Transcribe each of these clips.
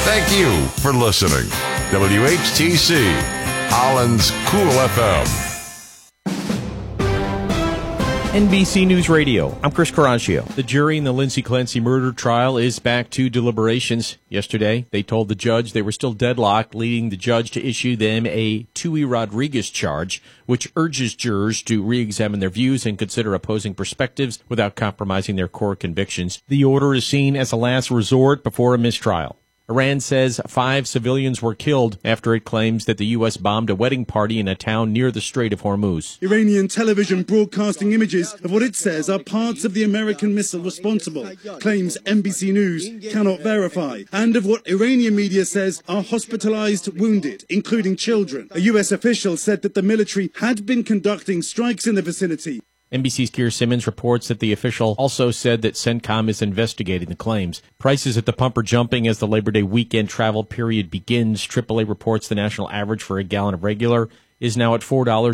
Thank you for listening. WHTC, Holland's Cool FM. NBC News Radio. I'm Chris Caraccio. The jury in the Lindsay Clancy murder trial is back to deliberations. Yesterday, they told the judge they were still deadlocked, leading the judge to issue them a Tui Rodriguez charge, which urges jurors to re-examine their views and consider opposing perspectives without compromising their core convictions. The order is seen as a last resort before a mistrial. Iran says 5 civilians were killed after it claims that the U.S. bombed a wedding party in a town near the Strait of Hormuz. Iranian television broadcasting images of what it says are parts of the American missile responsible, claims NBC News cannot verify, and of what Iranian media says are hospitalized wounded, including children. A U.S. official said that the military had been conducting strikes in the vicinity. NBC's Keir Simmons reports that the official also said that CENTCOM is investigating the claims. Prices at the pump are jumping as the Labor Day weekend travel period begins. AAA reports the national average for a gallon of regular is now at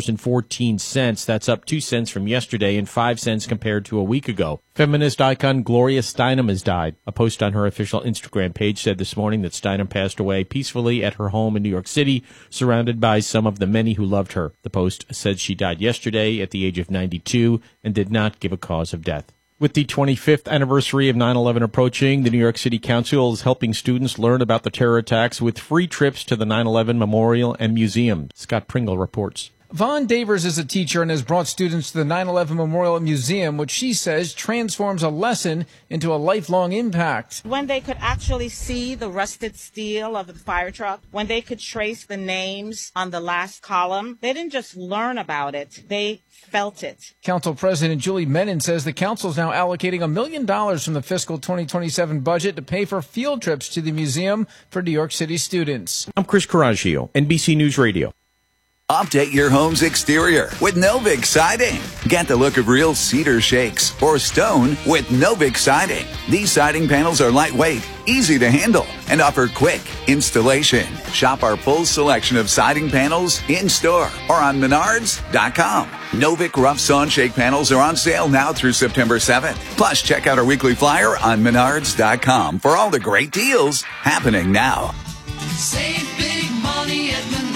$4.14. That's up 2 cents from yesterday and 5 cents compared to a week ago. Feminist icon Gloria Steinem has died. A post on her official Instagram page said this morning that Steinem passed away peacefully at her home in New York City, surrounded by some of the many who loved her. The post said she died yesterday at the age of 92 and did not give a cause of death. With the 25th anniversary of 9/11 approaching, the New York City Council is helping students learn about the terror attacks with free trips to the 9/11 Memorial and Museum. Scott Pringle reports. Vaughn Davers is a teacher and has brought students to the 9/11 Memorial Museum, which she says transforms a lesson into a lifelong impact. When they could actually see the rusted steel of the fire truck, when they could trace the names on the last column, they didn't just learn about it, they felt it. Council President Julie Menin says the council is now allocating $1 million from the fiscal 2027 budget to pay for field trips to the museum for New York City students. I'm Chris Caraccio, NBC News Radio. Update your home's exterior with Novik Siding. Get the look of real cedar shakes or stone with Novik Siding. These siding panels are lightweight, easy to handle, and offer quick installation. Shop our full selection of siding panels in-store or on Menards.com. Novik Rough Sawn Shake panels are on sale now through September 7th. Plus, check out our weekly flyer on Menards.com for all the great deals happening now. Save big money at Menards.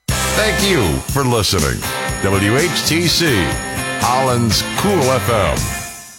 Thank you for listening. WHTC, Holland's Cool FM.